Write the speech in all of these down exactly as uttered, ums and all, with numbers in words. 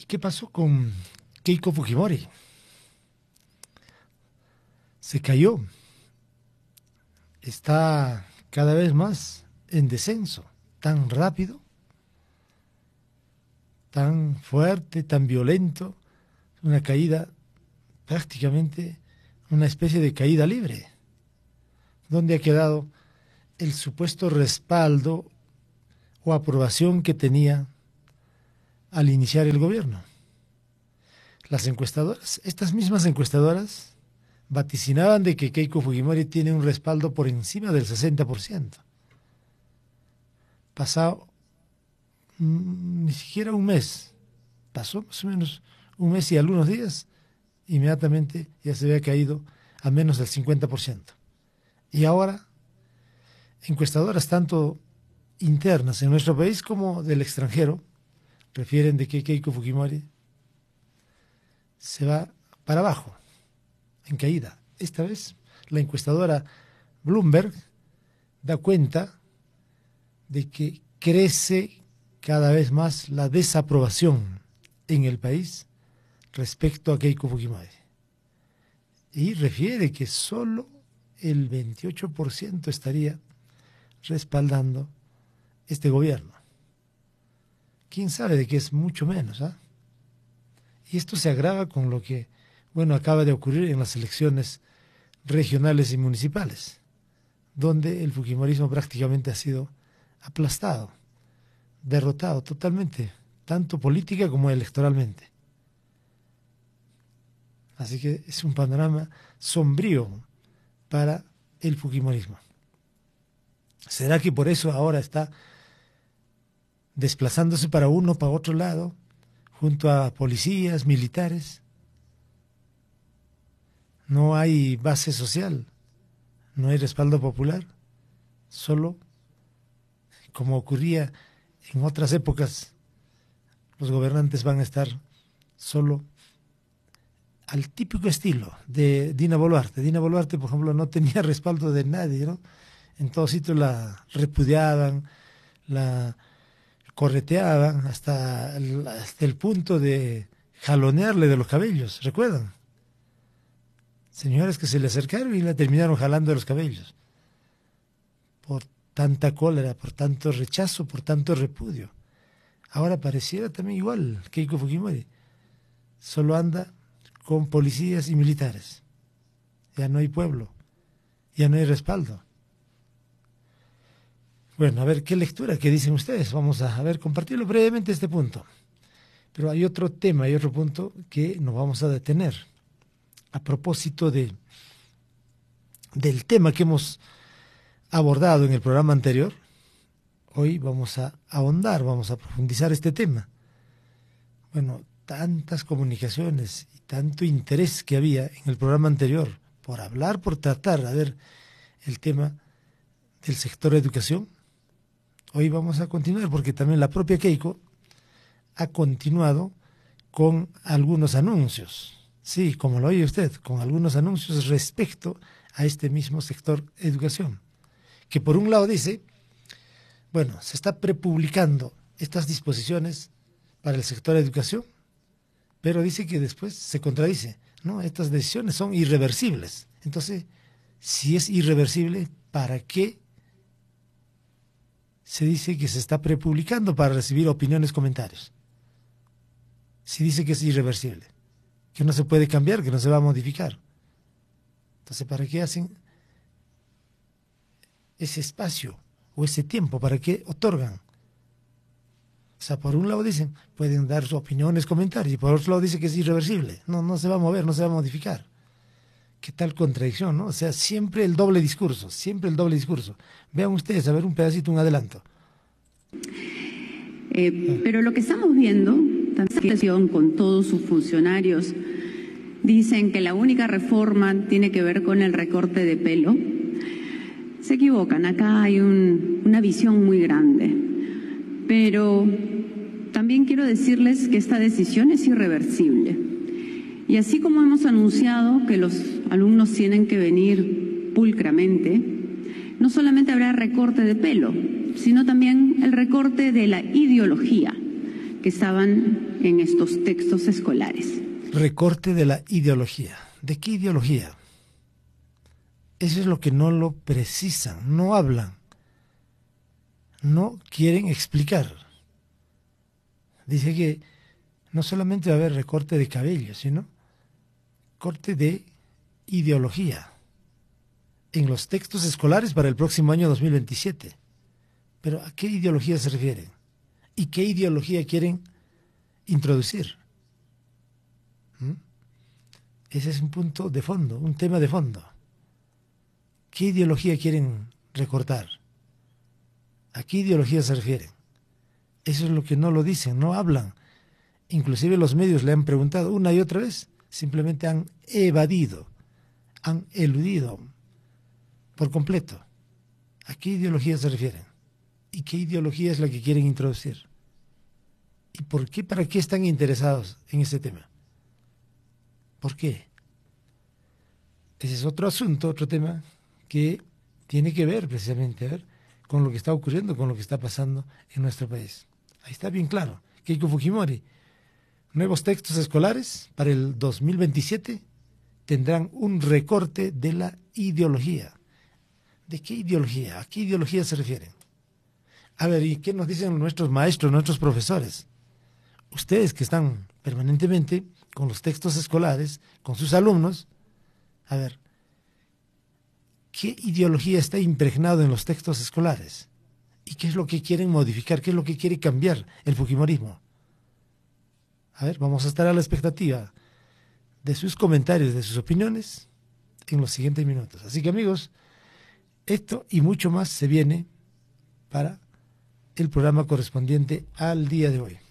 qué pasó con Keiko Fujimori? Se cayó. Está cada vez más en descenso, tan rápido, tan fuerte, tan violento, una caída prácticamente una especie de caída libre, donde ha quedado el supuesto respaldo o aprobación que tenía al iniciar el gobierno. Las encuestadoras, estas mismas encuestadoras, vaticinaban de que Keiko Fujimori tiene un respaldo por encima del sesenta por ciento. Pasado mmm, ni siquiera un mes, pasó más o menos un mes y algunos días, inmediatamente ya se había caído a menos del cincuenta por ciento. Y ahora, encuestadoras tanto internas en nuestro país como del extranjero refieren de que Keiko Fujimori se va para abajo, en caída. Esta vez la encuestadora Bloomberg da cuenta de que crece cada vez más la desaprobación en el país respecto a Keiko Fujimori. Y refiere que solo el veintiocho por ciento estaría respaldando este gobierno. ¿Quién sabe de que es mucho menos? ¿eh? Y esto se agrava con lo que, bueno, acaba de ocurrir en las elecciones regionales y municipales, donde el fujimorismo prácticamente ha sido aplastado, derrotado totalmente, tanto política como electoralmente. Así que es un panorama sombrío para el fujimorismo. ¿Será que por eso ahora está desplazándose para uno, para otro lado, junto a policías, militares? No hay base social, no hay respaldo popular, solo, como ocurría en otras épocas, los gobernantes van a estar solo al típico estilo de Dina Boluarte. Dina Boluarte, por ejemplo, no tenía respaldo de nadie, ¿no? En todos sitios la repudiaban, la correteaban hasta el, hasta el punto de jalonearle de los cabellos, ¿recuerdan? Señores que se le acercaron y la terminaron jalando de los cabellos. Por tanta cólera, por tanto rechazo, por tanto repudio. Ahora pareciera también igual Keiko Fujimori. Solo anda con policías y militares. Ya no hay pueblo, ya no hay respaldo. Bueno, a ver qué lectura, qué dicen ustedes. Vamos a, a ver, compartirlo brevemente este punto. Pero hay otro tema, hay otro punto que nos vamos a detener. A propósito de del tema que hemos abordado en el programa anterior, hoy vamos a ahondar, vamos a profundizar este tema. Bueno, tantas comunicaciones y tanto interés que había en el programa anterior por hablar, por tratar, a ver, el tema del sector de educación. Hoy vamos a continuar porque también la propia Keiko ha continuado con algunos anuncios. Sí, como lo oye usted, con algunos anuncios respecto a este mismo sector educación. Que por un lado dice, bueno, se está prepublicando estas disposiciones para el sector de educación, pero dice que después se contradice, ¿no? Estas decisiones son irreversibles. Entonces, si es irreversible, ¿para qué se dice que se está prepublicando para recibir opiniones, comentarios? Si dice que es irreversible, que no se puede cambiar, que no se va a modificar. Entonces, ¿para qué hacen ese espacio o ese tiempo? ¿Para qué otorgan? O sea, por un lado dicen, pueden dar sus opiniones, comentarios, y por otro lado dicen que es irreversible. No, no se va a mover, no se va a modificar. ¿Qué tal contradicción, no? O sea, siempre el doble discurso, siempre el doble discurso. Vean ustedes, a ver un pedacito, un adelanto. Eh, pero lo que estamos viendo, también con todos sus funcionarios, dicen que la única reforma tiene que ver con el recorte de pelo. Se equivocan, acá hay un, una visión muy grande. Pero también quiero decirles que esta decisión es irreversible. Y así como hemos anunciado que los alumnos tienen que venir pulcramente, no solamente habrá recorte de pelo, sino también el recorte de la ideología, que estaban en estos textos escolares. Recorte de la ideología. ¿De qué ideología? Eso es lo que no lo precisan, no hablan, no quieren explicar. Dice que no solamente va a haber recorte de cabello, sino corte de ideología en los textos escolares para el próximo año dos mil veintisiete. Pero ¿a qué ideología se refieren? ¿Y qué ideología quieren introducir? ¿Mm? Ese es un punto de fondo, un tema de fondo. ¿Qué ideología quieren recortar? ¿A qué ideología se refieren? Eso es lo que no lo dicen, no hablan. Inclusive los medios le han preguntado una y otra vez, simplemente han evadido, han eludido por completo. ¿A qué ideología se refieren? ¿Y qué ideología es la que quieren introducir? ¿Y por qué, para qué están interesados en ese tema? ¿Por qué? Ese es otro asunto, otro tema que tiene que ver precisamente a ver, con lo que está ocurriendo, con lo que está pasando en nuestro país. Ahí está bien claro. Keiko Fujimori, nuevos textos escolares para el dos mil veintisiete tendrán un recorte de la ideología. ¿De qué ideología? ¿A qué ideología se refieren? A ver, ¿y qué nos dicen nuestros maestros, nuestros profesores? Ustedes que están permanentemente con los textos escolares, con sus alumnos, a ver, ¿qué ideología está impregnado en los textos escolares? ¿Y qué es lo que quieren modificar? ¿Qué es lo que quiere cambiar el fujimorismo? A ver, vamos a estar a la expectativa de sus comentarios, de sus opiniones en los siguientes minutos. Así que amigos, esto y mucho más se viene para el programa correspondiente al día de hoy.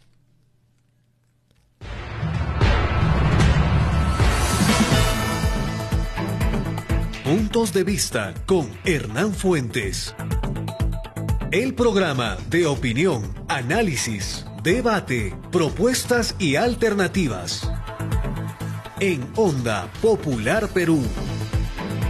Puntos de vista con Hernán Fuentes. El programa de opinión, análisis, debate, propuestas y alternativas. En Onda Popular Perú.